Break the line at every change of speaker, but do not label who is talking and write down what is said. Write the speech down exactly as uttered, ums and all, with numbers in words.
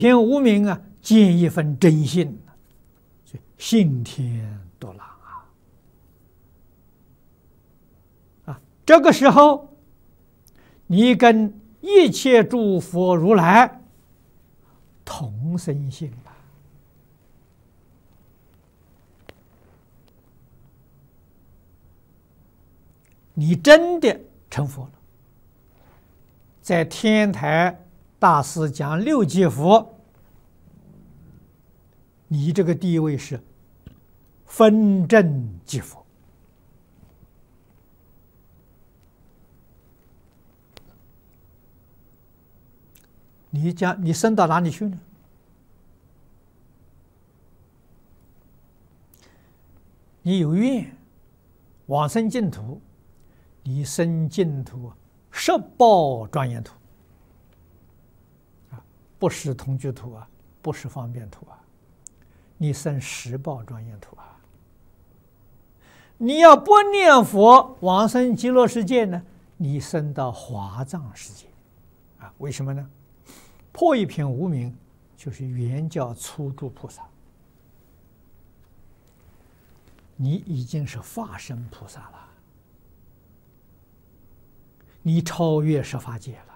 篇无名啊，见一分真信，所以信天夺郎啊！啊，这个时候，你跟一切诸佛如来同生信了，你真的成佛了。在天台大师讲六界佛，你这个地位是分正即佛。你讲你升到哪里去呢？你有愿往生净土，你生净土十报庄严土啊，不是同居土啊，不是方便土啊，你生十报庄严土啊。你要不念佛往生极乐世界呢，你生到华藏世界啊？为什么呢？破一品无明就是原教初住菩萨，你已经是化身菩萨了，你超越十法界了。